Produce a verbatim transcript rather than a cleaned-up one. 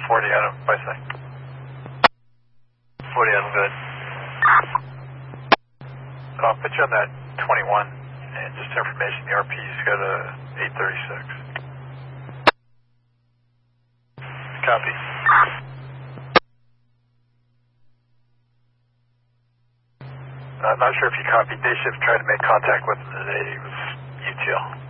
forty, Adam, by say. forty, I'm good. I'll put you on that twenty-one, and just information, the R P's got a eight thirty-six. Copy. I'm not sure if you copied. Day shift tried to make contact with him today. He was U T L.